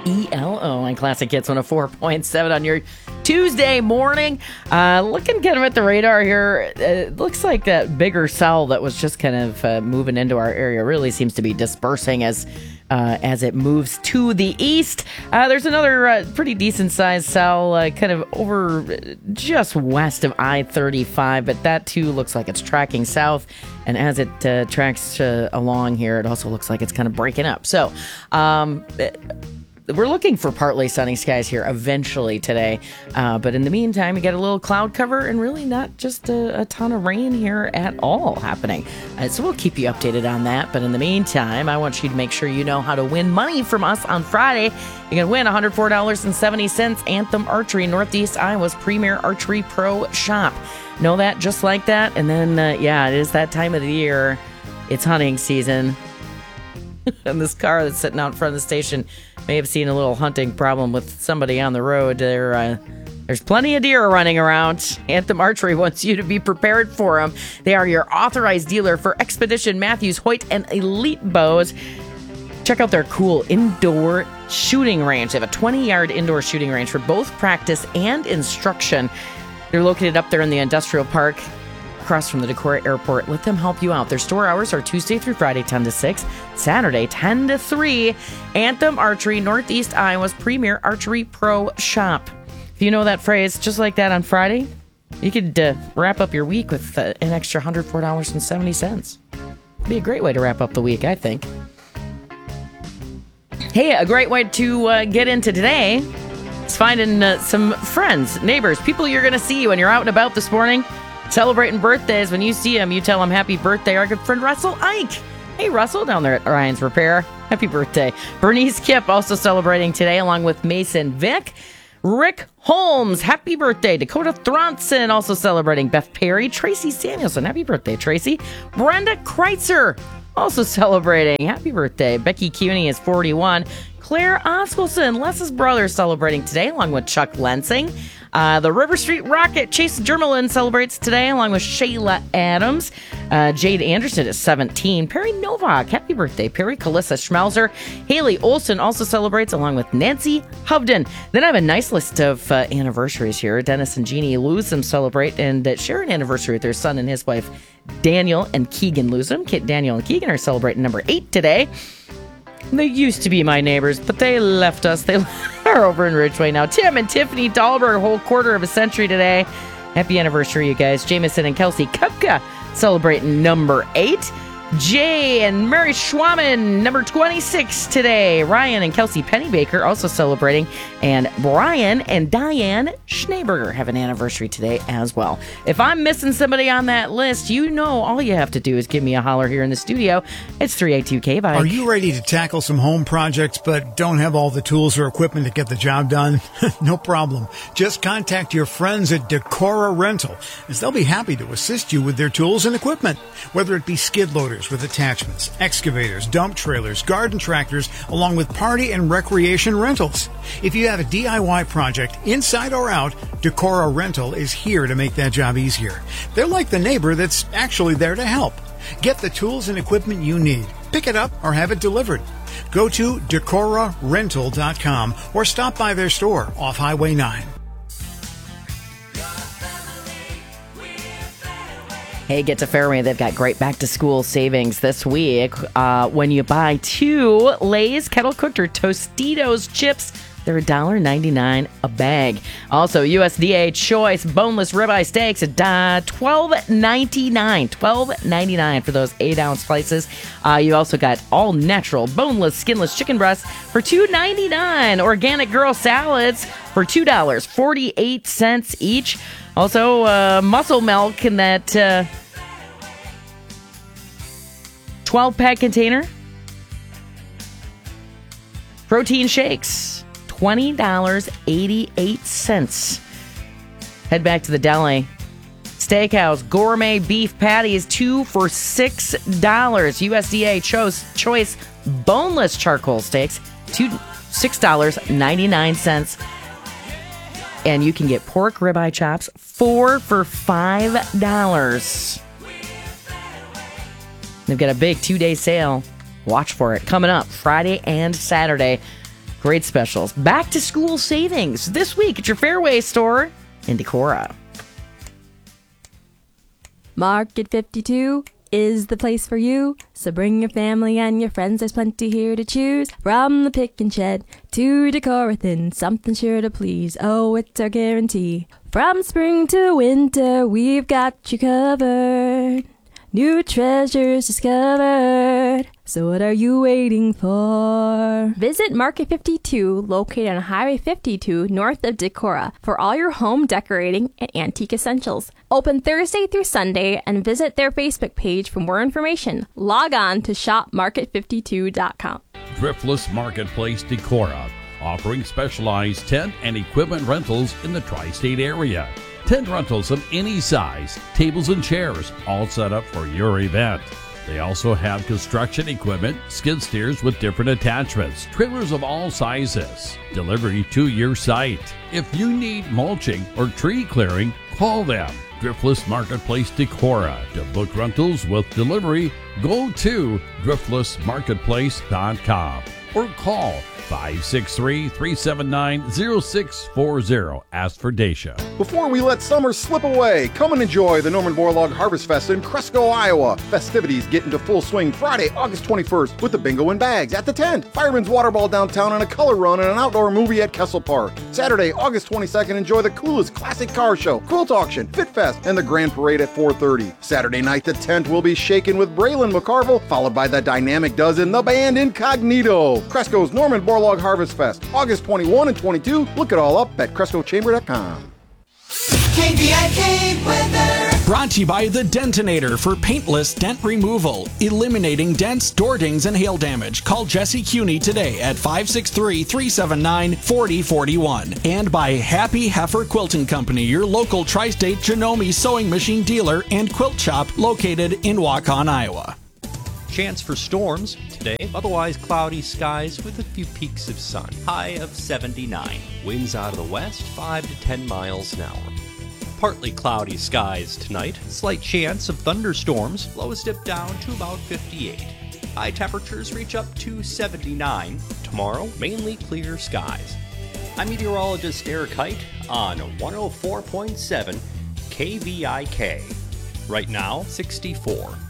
ELO on Classic Hits 104.7 on your Tuesday morning. Looking kind of at the radar here, it looks like that bigger cell that was just kind of moving into our area really seems to be dispersing as it moves to the east. There's another pretty decent sized cell kind of over just west of I-35, but that too looks like it's tracking south. And as it tracks along here, it also looks like it's kind of breaking up. So, we're looking for partly sunny skies here eventually today. But in the meantime, you get a little cloud cover and really not just a ton of rain here at all happening. So we'll keep you updated on that. But in the meantime, I want you to make sure you know how to win money from us on Friday. You're going to win $104.70 Anthem Archery, Northeast Iowa's premier archery pro shop. Know that just like that. And then, it is that time of the year. It's hunting season. And this car that's sitting out in front of the station may have seen a little hunting problem with somebody on the road. There's plenty of deer running around. Anthem Archery wants you to be prepared for them. They are your authorized dealer for Expedition, Matthews, Hoyt, and Elite bows. Check out their cool indoor shooting range. They have a 20-yard indoor shooting range for both practice and instruction. They're located up there in the industrial park, across from the Decorah Airport. Let them help you out. Their store hours are Tuesday through Friday, 10 to 6, Saturday, 10 to 3. Anthem Archery, Northeast Iowa's premier archery pro shop. If you know that phrase just like that on Friday, you could wrap up your week with an extra $104.70. Be a great way to wrap up the week, I think. Hey, a great way to get into today is finding some friends, neighbors, people you're going to see when you're out and about this morning. Celebrating birthdays. When you see him, you tell him happy birthday. Our good friend Russell Ike. Hey, Russell, down there at Ryan's Repair. Happy birthday. Bernice Kipp also celebrating today, along with Mason Vick. Rick Holmes, happy birthday. Dakota Thronson also celebrating. Beth Perry. Tracy Samuelson, happy birthday, Tracy. Brenda Kreitzer also celebrating. Happy birthday. Becky Cuny is 41. Claire Oswaldson, Les's brother, celebrating today, along with Chuck Lensing. The River Street Rocket, Chase Germelin, celebrates today, along with Shayla Adams. Jade Anderson is 17. Perry Novak, happy birthday. Perry Calissa Schmelzer. Haley Olson also celebrates, along with Nancy Hovden. Then I have a nice list of anniversaries here. Dennis and Jeannie Lusum celebrate and share an anniversary with their son and his wife, Daniel and Keegan Lusum. Daniel and Keegan are celebrating number 8 today. They used to be my neighbors, but they left us. They are over in Ridgeway now. Tim and Tiffany Dahlberg, a whole quarter of a century today. Happy anniversary, you guys. Jameson and Kelsey Kupka celebrating number 8. Jay and Mary Schwaman, number 26 today. Ryan and Kelsey Pennybaker also celebrating. And Brian and Diane Schneeberger have an anniversary today as well. If I'm missing somebody on that list, you know all you have to do is give me a holler here in the studio. It's 382K-Bike. Are you ready to tackle some home projects but don't have all the tools or equipment to get the job done? No problem. Just contact your friends at Decorah Rental, as they'll be happy to assist you with their tools and equipment, whether it be skid loaders with attachments, excavators, dump trailers, garden tractors, along with party and recreation rentals. If you have a DIY project, inside or out, Decorah Rental is here to make that job easier. They're like the neighbor that's actually there to help. Get the tools and equipment you need. Pick it up or have it delivered. Go to DecorahRental.com or stop by their store off Highway 9. Hey, get to Fairway. They've got great back-to-school savings this week. When you buy 2 Lay's kettle-cooked or Tostitos chips, they're $1.99 a bag. Also, USDA Choice boneless ribeye steaks at $12.99. $12.99 for those 8-ounce slices. You also got all-natural boneless, skinless chicken breasts for $2.99. Organic girl salads for $2.48 each. Also, muscle milk in that 12-pack container. Protein shakes, $20.88. Head back to the deli. Steakhouse gourmet beef patties, 2 for $6. USDA choice boneless charcoal steaks, $6.99. And you can get pork ribeye chops, 4 for $5. They've got a big 2-day sale. Watch for it. Coming up Friday and Saturday. Great specials. Back to school savings this week at your Fairway store in Decorah. Market 52 is the place for you. So bring your family and your friends. There's plenty here to choose. From the pick and shed to Decorathin, something sure to please. Oh, it's our guarantee. From spring to winter, we've got you covered. New treasures discovered. So what are you waiting for? Visit Market 52, located on Highway 52, north of Decorah, for all your home decorating and antique essentials. Open Thursday through Sunday, and visit their Facebook page for more information. Log on to shopmarket52.com. Driftless Marketplace Decorah, offering specialized tent and equipment rentals in the tri-state area. Tent rentals of any size, tables and chairs, all set up for your event. They also have construction equipment, skid steers with different attachments, trailers of all sizes, delivery to your site. If you need mulching or tree clearing, call them. Driftless Marketplace Decorah. To book rentals with delivery, go to driftlessmarketplace.com or call 563-379-0640. Ask for Dacia. Before we let summer slip away, come and enjoy the Norman Borlaug Harvest Fest in Cresco, Iowa. Festivities get into full swing Friday, August 21st with the bingo and bags at the tent, Fireman's Water Ball downtown, and a color run and an outdoor movie at Kessel Park. Saturday, August 22nd, enjoy the coolest classic car show, quilt auction, Fit Fest, and the Grand Parade at 4:30. Saturday night, the tent will be shaken with Braylon McCarville, followed by the Dynamic Dozen, the band Incognito. Cresco's Norman Borlaug Harvest Fest, August 21 and 22. Look it all up at CrescoChamber.com. KVIK weather. Brought to you by the Dentinator for paintless dent removal, eliminating dents, door dings, and hail damage. Call Jesse Cuney today at 563-379-4041. And by Happy Heifer Quilting Company, your local tri-state Janome sewing machine dealer and quilt shop located in Waukon, Iowa. Chance for storms today, otherwise cloudy skies with a few peaks of sun. High of 79. Winds out of the west 5 to 10 miles an hour. Partly cloudy skies tonight. Slight chance of thunderstorms. Lows dip down to about 58. High temperatures reach up to 79. Tomorrow, mainly clear skies. I'm meteorologist Eric Height on 104.7 KVIK. Right now, 64.